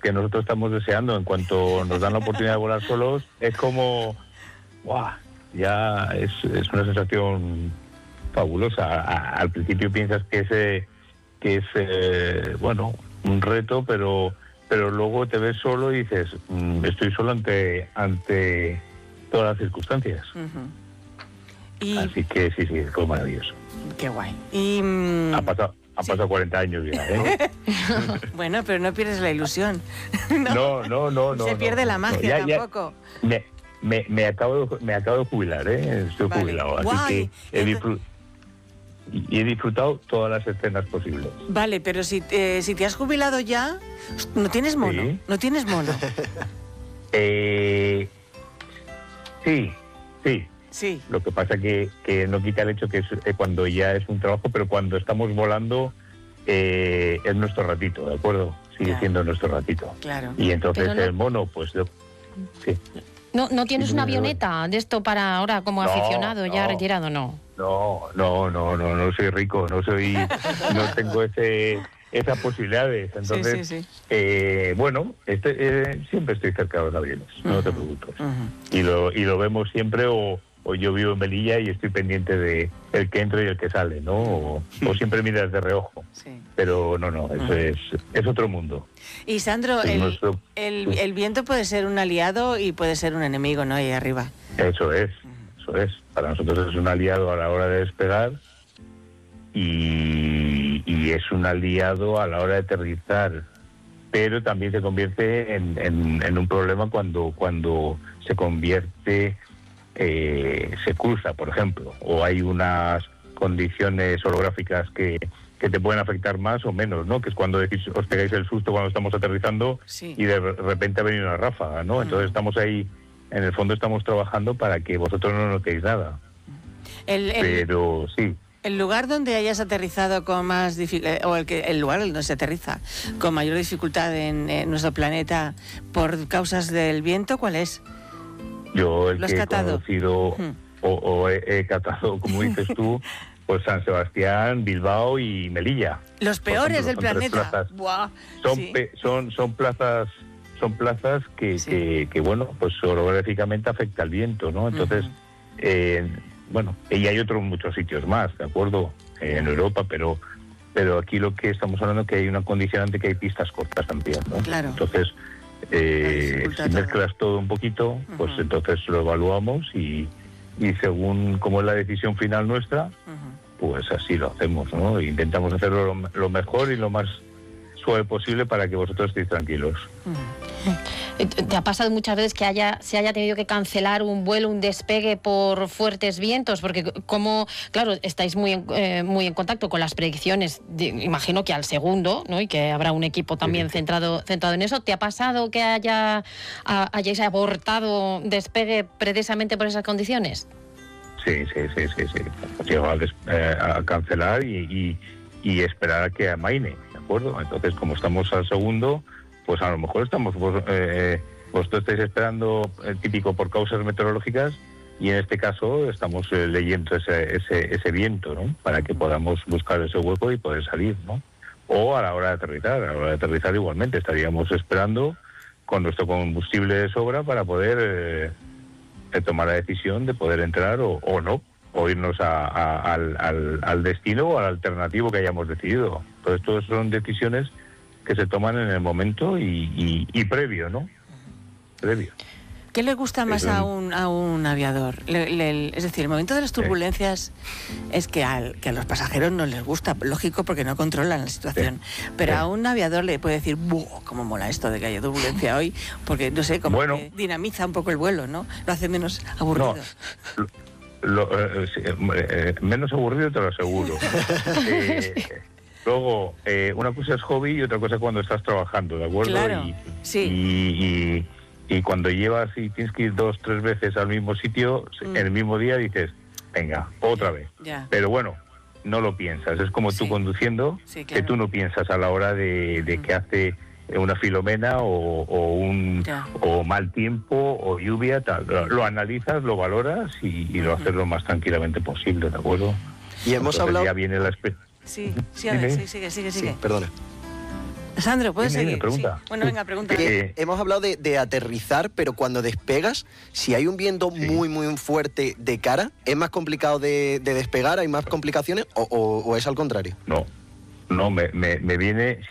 que nosotros estamos deseando. En cuanto nos dan la oportunidad de volar solos, es como, ¡guau! Ya es una sensación fabulosa. Al principio piensas que es bueno, un reto, pero luego te ves solo y dices, estoy solo ante todas las circunstancias. Así que sí, fue maravilloso. Qué guay. Y ha pasado 40 años ya, ¿eh? Bueno, pero no pierdes la ilusión. No. Se pierde la magia tampoco. Me acabo de jubilar, ¿eh? Estoy jubilado, así que he disfrutado todas las escenas posibles. Vale, pero si te has jubilado ya, ¿no tienes mono? ¿Sí? ¿No tienes mono? Sí. Lo que pasa que no quita el hecho que es cuando ya es un trabajo, pero cuando estamos volando es nuestro ratito, ¿de acuerdo? Sigue siendo nuestro ratito. Claro. Y entonces el mono, pues... Sí. ¿No tienes una avioneta de esto para ahora como aficionado, ya retirado? No soy rico, no tengo esas posibilidades. Entonces, sí. Bueno, siempre estoy cerca de los aviones, no te preocupes. Y lo vemos siempre, o yo vivo en Melilla y estoy pendiente de el que entra y el que sale, ¿no? O siempre miras de reojo. Sí. Pero no, eso es otro mundo. Y Sandro, el viento puede ser un aliado y puede ser un enemigo, ¿no? Ahí arriba. Eso es. Para nosotros es un aliado a la hora de despegar y es un aliado a la hora de aterrizar, pero también se convierte en un problema cuando se convierte, se cruza, por ejemplo, o hay unas condiciones orográficas que te pueden afectar más o menos, ¿no? Que es cuando decís, os pegáis el susto cuando estamos aterrizando y de repente ha venido una ráfaga, ¿no? Entonces estamos ahí, en el fondo estamos trabajando para que vosotros no notéis nada. Pero sí. El lugar donde hayas aterrizado con más dificultad, o el lugar donde se aterriza con mayor dificultad en nuestro planeta por causas del viento, ¿cuál es? Yo el que he conocido o he catado, como dices tú, pues San Sebastián, Bilbao y Melilla. Los peores del planeta. Son plazas que bueno, pues orográficamente afecta el viento, ¿no? Entonces, bueno, y hay muchos sitios más, ¿de acuerdo? En Europa, pero aquí lo que estamos hablando es que hay una condicionante, que hay pistas cortas también, ¿no? Claro. Entonces, si mezclas todo un poquito, pues entonces lo evaluamos y según cómo es la decisión final nuestra, pues así lo hacemos, ¿no? Intentamos hacerlo lo mejor y lo más suave posible para que vosotros estéis tranquilos. ¿Te ha pasado muchas veces que se haya tenido que cancelar un vuelo, un despegue por fuertes vientos? Porque como, claro, estáis muy en contacto con las predicciones, imagino que al segundo, ¿no? Y que habrá un equipo también centrado en eso. ¿Te ha pasado que hayáis abortado despegue precisamente por esas condiciones? Sí. Llegó a cancelar y esperar a que amaine, ¿de acuerdo? Entonces, como estamos al segundo, pues a lo mejor estamos, vosotros estáis esperando el típico por causas meteorológicas, y en este caso estamos leyendo ese viento, ¿no? Para que podamos buscar ese hueco y poder salir, ¿no? O a la hora de aterrizar igualmente estaríamos esperando con nuestro combustible de sobra para poder tomar la decisión de poder entrar o no, o irnos al destino o al alternativo que hayamos decidido. Entonces, todas son decisiones que se toman en el momento y previo, ¿no? Previo. ¿Qué le gusta más a un aviador? Es decir, el momento de las turbulencias es que a los pasajeros no les gusta, lógico, porque no controlan la situación. Pero a un aviador le puede decir, ¡buah! ¿Cómo mola esto de que haya turbulencia hoy? Porque, no sé, como que dinamiza un poco el vuelo, ¿no? Lo hace menos aburrido. Menos aburrido, te lo aseguro. Luego, una cosa es hobby y otra cosa es cuando estás trabajando, ¿de acuerdo? Claro, y cuando llevas y tienes que ir 2-3 veces al mismo sitio, en el mismo día dices, venga, otra vez. Ya. Pero bueno, no lo piensas. Es como tú conduciendo, claro, que tú no piensas a la hora de que hace una filomena o mal tiempo o lluvia, tal. Lo analizas, lo valoras y lo haces lo más tranquilamente posible, ¿de acuerdo? Y hemos hablado... Ya viene la sigue. Sí, perdona. Sandro, ¿puedes Dime, seguir? pregunta. Sí. Bueno, venga, pregunta. Hemos hablado de aterrizar, pero cuando despegas, si hay un viento muy, muy fuerte de cara, ¿es más complicado de despegar? ¿Hay más complicaciones o es al contrario? No, me viene,